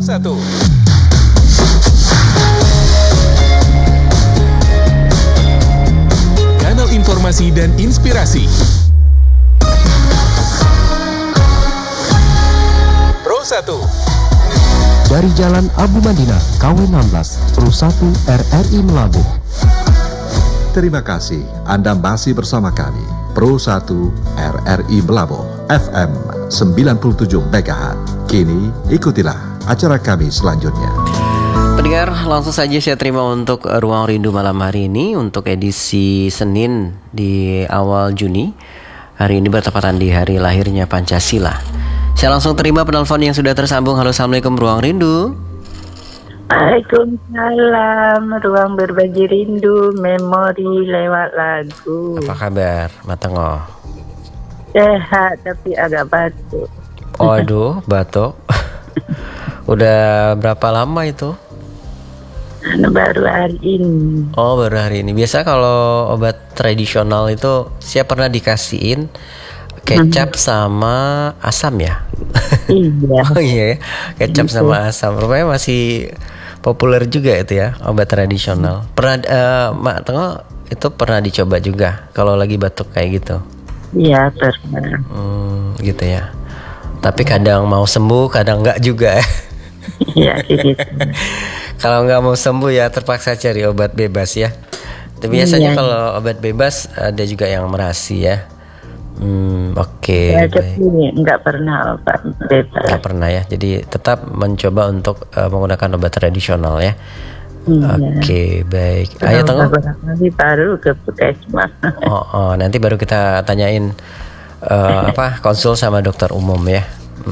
1. Kanal informasi dan inspirasi. Pro 1. Dari Jalan Abu Madinah, KW 16, Pro 1 RRI Melabuh. Terima kasih Anda masih bersama kami, Pro 1 RRI Melabuh, FM 97 MHz. Kini ikutilah acara kami selanjutnya. Pendengar, langsung saja saya terima untuk Ruang Rindu malam hari ini untuk edisi Senin di awal Juni. Hari ini bertepatan di hari lahirnya Pancasila. Saya langsung terima penelpon yang sudah tersambung. Halo, Assalamualaikum Ruang Rindu. Waalaikumsalam, ruang berbagi rindu, memori lewat lagu. Apa kabar, Matengo? Sehat tapi agak batuk. Aduh, batuk. Udah berapa lama itu? Baru hari ini. Oh, baru hari ini. Biasa kalau obat tradisional itu saya pernah dikasihin kecap sama asam ya? Iya. Oh iya ya, kecap sama asam. Rupanya masih populer juga itu ya, obat tradisional. Pernah Mak Tengok itu pernah dicoba juga kalau lagi batuk kayak gitu? Iya, pernah. Gitu ya. Tapi kadang mau sembuh, kadang enggak juga ya. Iya, gitu. Kalau nggak mau sembuh ya terpaksa cari obat bebas ya. Tapi biasanya kalau obat bebas ada juga yang merasi ya. Oke. Ya, tapi nggak pernah obat bebas. Nggak pernah ya. Jadi tetap mencoba untuk menggunakan obat tradisional ya. Oke, baik. Ayo Tengok. Nanti baru ke puskesmas. Nanti baru kita tanyain konsul sama dokter umum ya.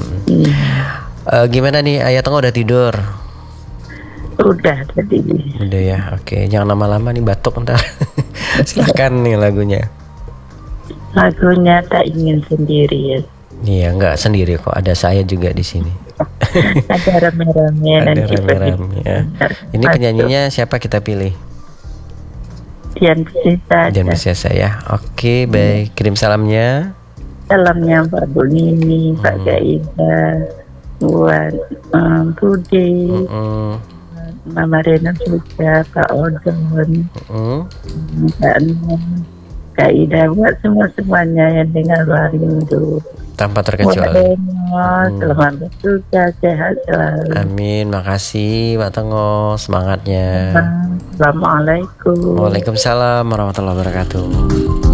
Gimana nih Ayah Tengok udah tidur? Udah tadi. Udah ya, oke. Jangan lama-lama nih batuk ntar. Silakan nih lagunya. Lagunya Tak Ingin Sendiri ya. Iya, nggak sendiri kok. Ada saya juga di sini. Ada rame-rame. Ada rame-rame ya. Ini penyanyinya siapa kita pilih? Dian Piscesa ya. Oke, baik. Kirim salamnya. Salamnya Pak Bunini, Pak Gaida, buat Budi. Mama Rena juga, Pak Odon, Kak Nur, Kak Ida, buat semuanya yang dengar Ruang Rindu. Tanpa terkecuali. Selamat bertugas, sehat selalu. Amin, makasih Pak Tengok, semangatnya. Assalamualaikum. Waalaikumsalam warahmatullahi wabarakatuh.